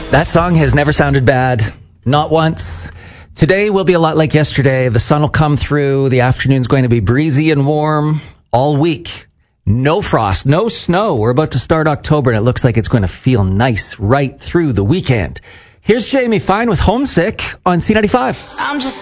That song has never sounded bad, not once. Today will be a lot like yesterday. The sun will come through. The afternoon's going to be breezy and warm all week. No frost, no snow. We're about to start October, and it looks like it's going to feel nice right through the weekend. Here's Jamie Fine with Homesick on C95. I'm just